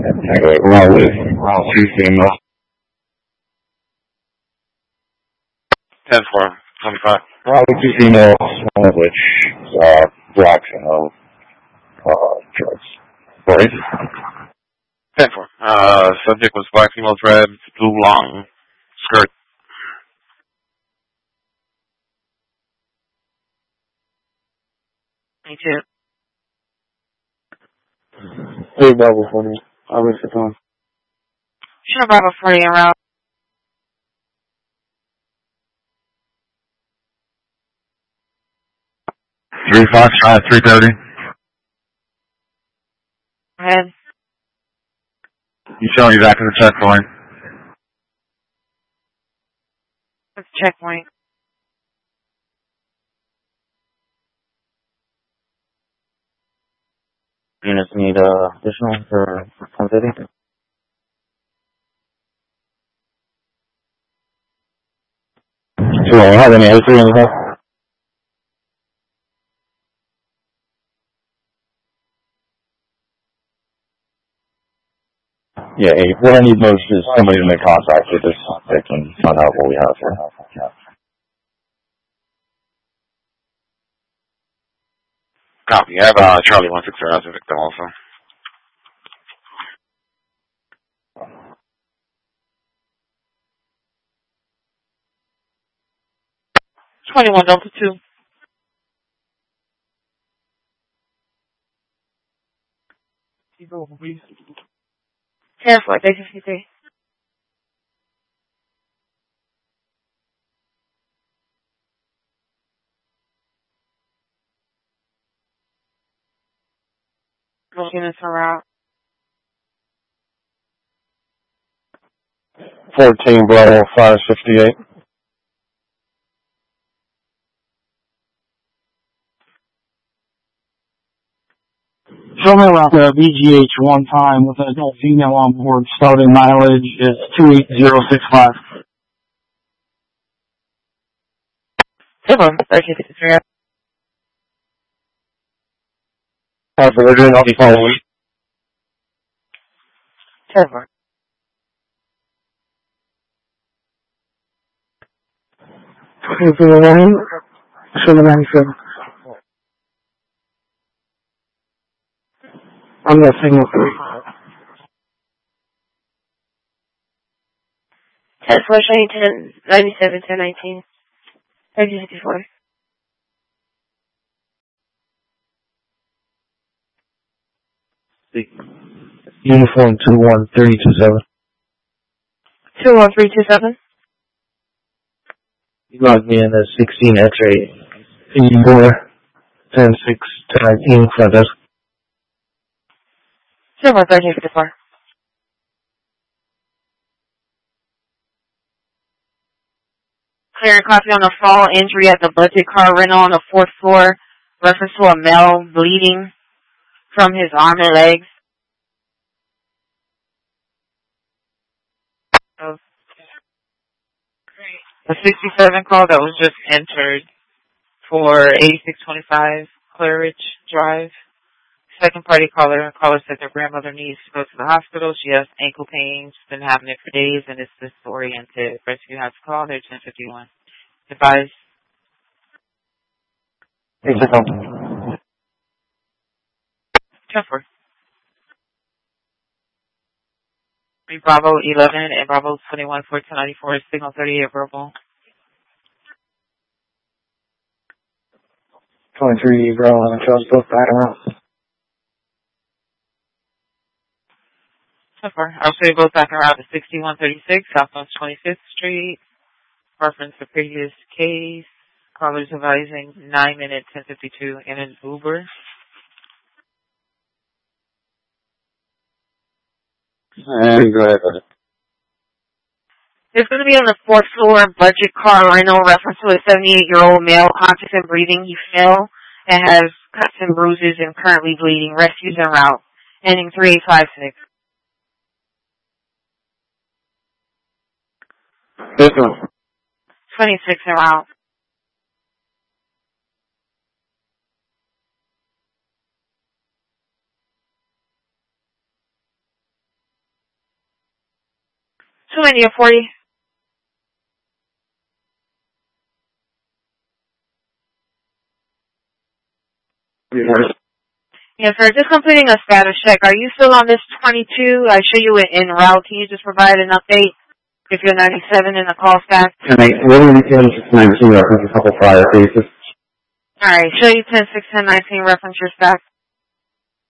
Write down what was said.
Route 2 female. 10-4, 25. Route 2 female, one of which black drugs. Right? 10-4. Subject was black female thread, blue long skirt. Me too. Hey, Bravo 40. I'll risk the phone. Sure, Bravo 40 en route. 3 Fox Drive, 330. Go ahead. You showing you back in the checkpoint? That's checkpoint. Units need additional for 150. Do I have any A3 in the house? Yeah, what I need most is somebody to make contact with us. They can find out what we have here. Copy. I have Charlie 160 as a victim also. 21 Delta 2. Please. 10-4, day 53. Units en route. 14 Bravo 568. Show me around BGH one time with an adult female on board. Starting mileage is 28065. 10-4, 1353. For we're doing all the following. 10-4. 201, 797. I'm the signal 3. 10-4, showing 1097, 1019. 1354. Uniform 21327. 21327. You logged me in as 16 X-ray 84 10 6 1019 front desk. 1354. Clear and copy on a fall injury at the budget car rental on the 4th floor. Reference to a male bleeding from his arm and legs. A 67 call that was just entered for 8625 Claridge Drive. Second party caller said their grandmother needs to go to the hospital. She has ankle pain. She's been having it for days and is disoriented. Rescue has called. They're 1051. Advise. Jennifer. Bravo 11 and Bravo 21 1494 signal 38 verbal. 23 Bravo 11 Charles, both back around. Jennifer. I'll show you both back around to 6136 Southwest 25th Street. Reference the previous case. Callers advising 9-minute 1052 in an Uber. And go ahead. There's going to be on the 4th floor budget car rental reference to a 78-year-old male conscious and breathing. He fell and has cuts and bruises and currently bleeding. Rescues en route. Ending 3856. This one. 26 en route. 290 or 40. Yes, sir. Just completing a status check. Are you still on this 22? I show you it en route. Can you just provide an update if you're 97 in the call stack? And I really intend to 19 reference a couple prior cases. All right. Show you 10, 6, 10, 19 reference your stack.